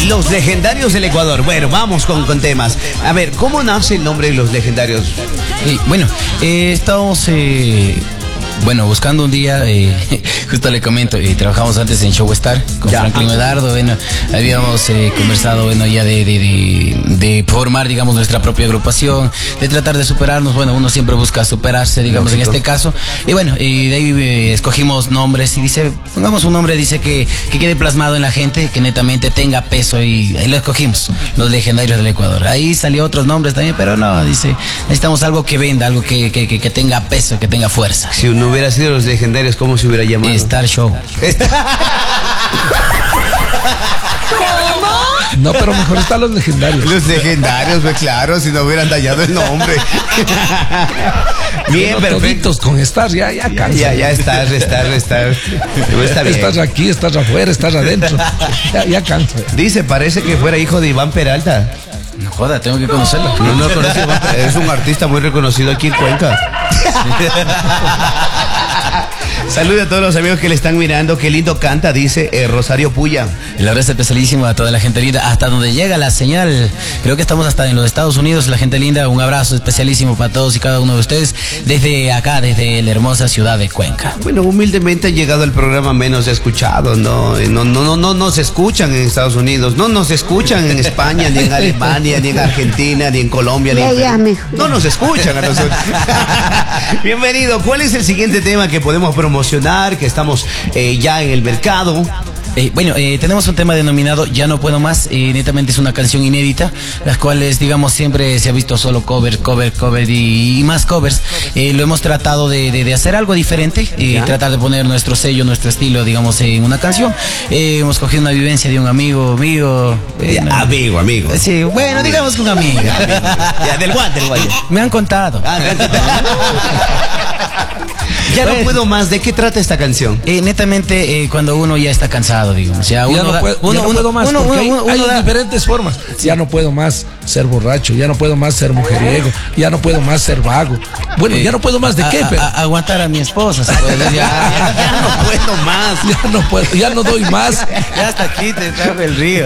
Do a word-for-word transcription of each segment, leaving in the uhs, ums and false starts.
Los Legendarios del Ecuador. Bueno, vamos con, con temas. A ver, ¿cómo nace el nombre de Los Legendarios? Sí, bueno, eh, estamos... Eh... Bueno, buscando un día, eh, justo le comento, eh, trabajamos antes en Showstar con ya, Franklin Medardo, bueno, habíamos eh, conversado, bueno, ya de, de, de, de formar, digamos, nuestra propia agrupación, de tratar de superarnos, bueno, uno siempre busca superarse, digamos, Lógico. en este caso, y bueno, y de ahí eh, escogimos nombres y dice, pongamos un nombre, dice que, que quede plasmado en la gente, que netamente tenga peso, y ahí lo escogimos, Los Legendarios del Ecuador. Ahí salió otros nombres también, pero no, dice, necesitamos algo que venda, algo que, que, que, que tenga peso, que tenga fuerza. Si uno hubiera sido Los Legendarios, ¿cómo se hubiera llamado? Star Show. No, pero mejor están Los Legendarios. Los Legendarios, pues claro, si no hubieran dañado el nombre. Bien, pero perfecto. Con Star, ya, ya cansa. Ya, ya, Star, Star, Star. Está bien. Estás aquí, estás afuera, estás adentro. Ya, ya cansa. Dice, parece que fuera hijo de Iván Peralta. No joda, tengo que conocerlo. No, no conoce Iván Peralta. Es un artista muy reconocido aquí en Cuenca. Saludos a todos los amigos que le están mirando. Qué lindo canta, dice eh, Rosario Puya. El abrazo especialísimo a toda la gente linda. Hasta donde llega la señal. Creo que estamos hasta en los Estados Unidos. La gente linda, un abrazo especialísimo para todos y cada uno de ustedes. Desde acá, desde la hermosa ciudad de Cuenca. Bueno, humildemente ha llegado el programa menos escuchado. No, no, no, no, no nos escuchan en Estados Unidos. No nos escuchan en España, ni en Alemania, ni en Argentina, ni en Colombia, ni en Perú. No nos escuchan a nosotros. Bienvenido. ¿Cuál es el siguiente tema que podemos promocionar, que estamos eh, ya en el mercado? Eh, bueno, eh, tenemos un tema denominado Ya no puedo más, eh, netamente es una canción inédita, las cuales, digamos, siempre se ha visto solo cover, cover, cover y, y más covers. Eh, lo hemos tratado de, de, de hacer algo diferente, eh, tratar de poner nuestro sello, nuestro estilo, digamos, en una canción. Eh, hemos cogido una vivencia de un amigo, amigo. Eh, no, amigo, amigo. Sí, bueno, digamos que un amigo. Ya, del guante, del guante. Me han contado. Ah, me han contado. Ya no puedo más. ¿De qué trata esta canción? Eh, netamente, eh, cuando uno ya está cansado, digamos. Ya, uno ya no, da, puedo, uno, ya no uno, puedo más, uno, porque uno, hay, hay uno da, diferentes formas. Ya no puedo más ser borracho, ya no puedo más ser mujeriego, ya no puedo más ser vago. Bueno, eh, ya no puedo más de a, qué, a, pero... a, aguantar a mi esposa, se puede decir. Ya, ya, ya no puedo más. Ya no puedo, ya no doy más. Ya hasta aquí te trajo el río.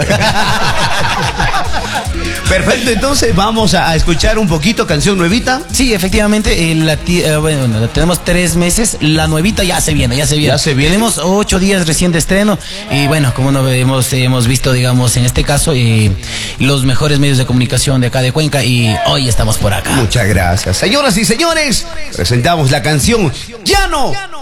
Perfecto, entonces vamos a escuchar un poquito canción nuevita. Sí, efectivamente, eh, la eh, bueno, tenemos tres meses, la nuevita ya se viene, ya se viene. Ya se viene. Tenemos ocho días recién de estreno y bueno, como no hemos, hemos visto, digamos, en este caso, eh, los mejores medios de comunicación de acá de Cuenca y hoy estamos por acá. Muchas gracias. Señoras y señores, presentamos la canción Ya no